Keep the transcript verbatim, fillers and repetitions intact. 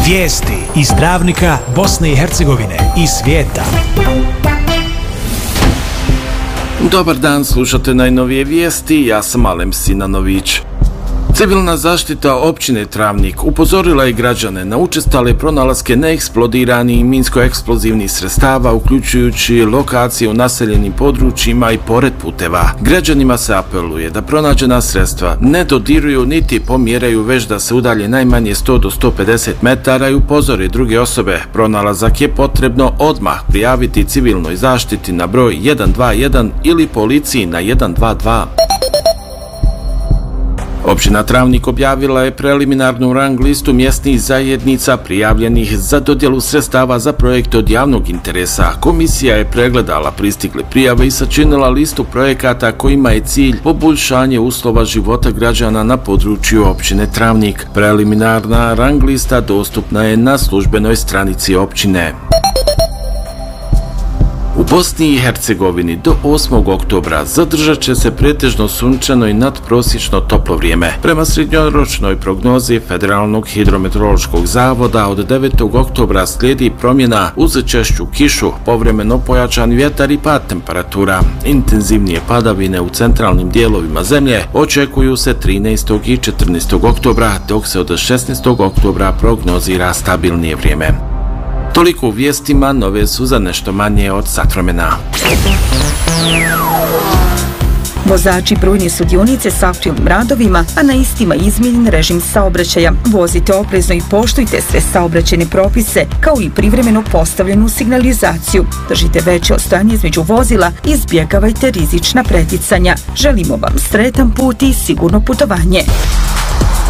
Vijesti iz Dravnika, Bosne i Hercegovine i svijeta. Dobar dan, slušate najnovije vijesti, ja sam Alem Sinanović. Civilna zaštita općine Travnik upozorila je građane na učestale pronalaske neeksplodiranih minsko-eksplozivnih sredstava, uključujući lokacije u naseljenim područjima i pored puteva. Građanima se apeluje da pronađena sredstva ne dodiruju niti pomjeraju, već da se udalje najmanje sto do sto pedeset metara i upozore druge osobe. Pronalazak je potrebno odmah prijaviti civilnoj zaštiti na broj jedan dva jedan ili policiji na jedan dva dva. Općina Travnik objavila je preliminarnu rang listu mjesnih zajednica prijavljenih za dodjelu sredstava za projekte od javnog interesa. Komisija je pregledala pristigle prijave i sačinila listu projekata kojima je cilj poboljšanje uslova života građana na području općine Travnik. Preliminarna rang lista dostupna je na službenoj stranici općine. U Bosni i Hercegovini do osmog oktobra zadržat će se pretežno sunčano i nadprosječno toplo vrijeme. Prema srednjoročnoj prognozi Federalnog hidrometeorološkog zavoda od devetog oktobra slijedi promjena uz češću kišu, povremeno pojačan vjetar i pad temperatura. Intenzivnije padavine u centralnim dijelovima zemlje očekuju se trinaestog i četrnaestog oktobra, dok se od šesnaestog oktobra prognozira stabilnije vrijeme. Toliko u vijestima, nove su za nešto manje od sat vremena. Vozači brojne sudionice s aktivnim radovima, a na istima izmijenjen režim saobraćaja. Vozite oprezno i poštujte sve saobraćajne propise, kao i privremeno postavljenu signalizaciju. Držite veće odstojanje između vozila i izbjegavajte rizična preticanja. Želimo vam sretan put i sigurno putovanje.